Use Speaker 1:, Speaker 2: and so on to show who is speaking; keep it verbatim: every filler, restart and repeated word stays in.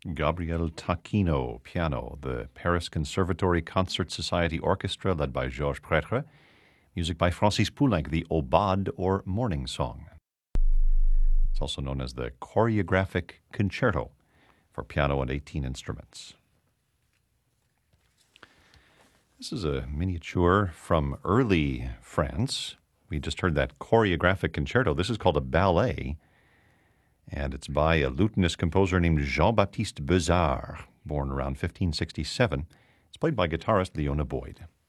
Speaker 1: Gabriel Taquino, piano. The Paris Conservatory Concert Society Orchestra, led by Georges Prêtre. Music by Francis Poulenc, the Aubade or Morning Song. It's also known as the Choreographic Concerto for piano and eighteen instruments. This is a miniature from early France. We just heard that choreographic concerto. This is called a ballet, and it's by a lutenist composer named Jean-Baptiste Beuzard, born around fifteen sixty-seven. It's played by guitarist Leona Boyd.